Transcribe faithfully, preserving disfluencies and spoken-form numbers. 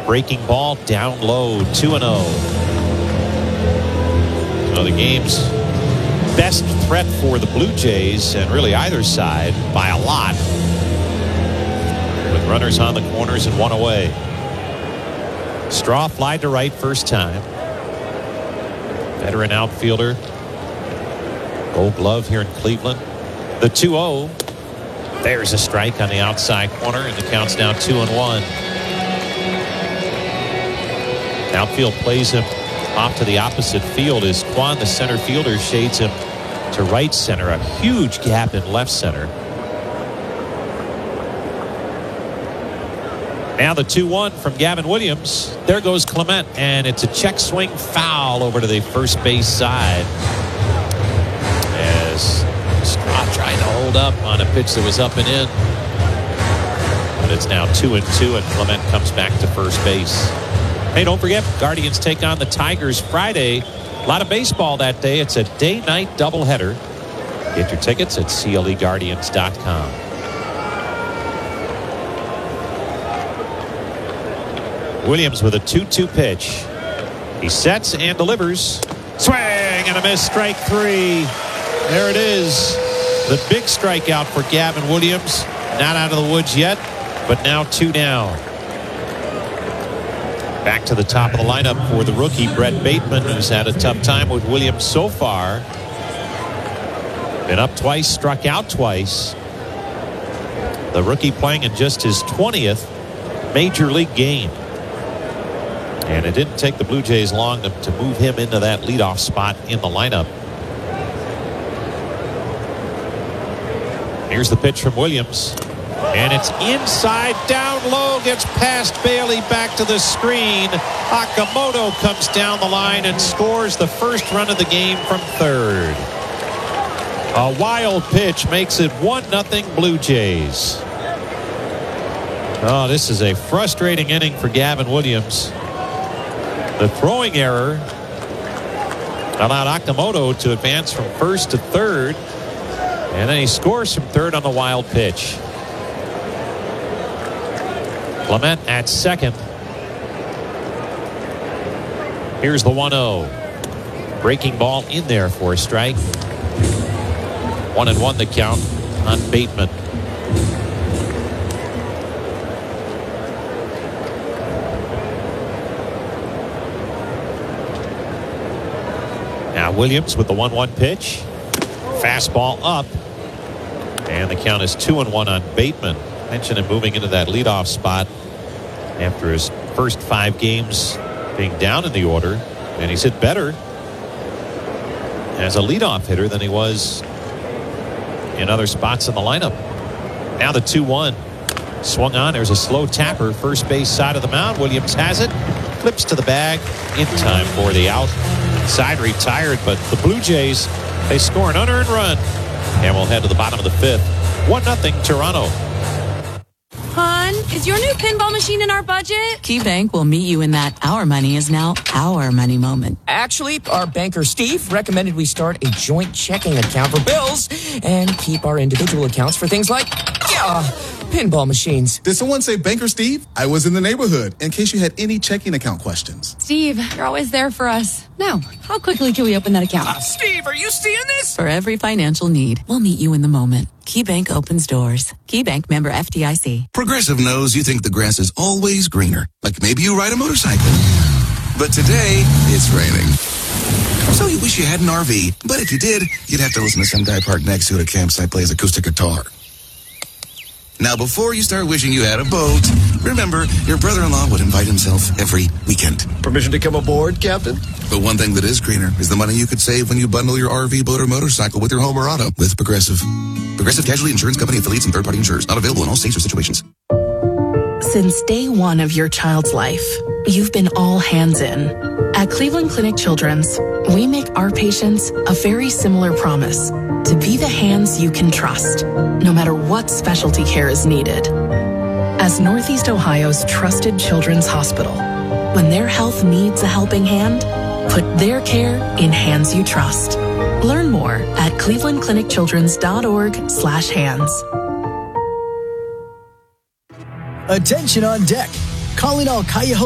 Breaking ball down low, two and oh. So the game's best threat for the Blue Jays, and really either side, by a lot, with runners on the corners and one away. Straw fly to right first time. Veteran outfielder. Gold glove here in Cleveland. The two oh. There's a strike on the outside corner, and the count's now two and one. Outfield plays him off to the opposite field as Kwan, the center fielder, shades him to right center. A huge gap in left center. Now the two one from Gavin Williams. There goes Clement, and it's a check swing foul over to the first base side. As Straw trying to hold up on a pitch that was up and in. But it's now two and two, and Clement comes back to first base. Hey, don't forget, Guardians take on the Tigers Friday. A lot of baseball that day. It's a day-night doubleheader. Get your tickets at C L E Guardians dot com. Williams with a two two pitch. He sets and delivers. Swing and a miss, strike three. There it is. The big strikeout for Gavin Williams. Not out of the woods yet, but now two down. Back to the top of the lineup for the rookie, Brett Bateman, who's had a tough time with Williams so far. Been up twice, struck out twice. The rookie playing in just his twentieth major league game. And it didn't take the Blue Jays long to, to move him into that leadoff spot in the lineup. Here's the pitch from Williams. And it's inside, down low, gets past Bailey, back to the screen. Okamoto comes down the line and scores the first run of the game from third. A wild pitch makes it one nothing Blue Jays. Oh, this is a frustrating inning for Gavin Williams. The throwing error allowed Okamoto to advance from first to third. And then he scores from third on the wild pitch. Clement at second. Here's the one oh. Breaking ball in there for a strike. One and one the count on Bateman. Now Williams with the one one pitch. Fastball up. And the count is two and one on Bateman. Mentioned him moving into that leadoff spot after his first five games being down in the order, and he's hit better as a leadoff hitter than he was in other spots in the lineup. Now the two one swung on. There's a slow tapper, first base side of the mound. Williams has it, clips to the bag in time for the out. Side retired, but the Blue Jays, they score an unearned run, and we'll head to the bottom of the fifth. One nothing Toronto. Hon, is your new pinball machine in our budget? KeyBank will meet you in that our money is now our money moment. Actually, our banker Steve recommended we start a joint checking account for bills and keep our individual accounts for things like, yeah, pinball machines. Did someone say Banker Steve? I was in the neighborhood in case you had any checking account questions. Steve, you're always there for us. Now, how quickly can we open that account? Uh, Steve, are you seeing this? For every financial need, we'll meet you in the moment. KeyBank opens doors. KeyBank, member F D I C. Progressive knows you think the grass is always greener. Like maybe you ride a motorcycle. But today, it's raining. So you wish you had an R V. But if you did, you'd have to listen to some guy parked next to at a campsite plays acoustic guitar. Now, before you start wishing you had a boat, remember, your brother-in-law would invite himself every weekend. Permission to come aboard, Captain? But one thing that is greener is the money you could save when you bundle your R V, boat, or motorcycle with your home or auto with Progressive. Progressive Casualty Insurance Company affiliates and third-party insurers. Not available in all states or situations. Since day one of your child's life, you've been all hands in. At Cleveland Clinic Children's, we make our patients a very similar promise to be the hands you can trust, no matter what specialty care is needed. As Northeast Ohio's trusted children's hospital, when their health needs a helping hand, put their care in hands you trust. Learn more at cleveland clinic children's dot org slash hands. Attention on deck. Calling all Cuyahoga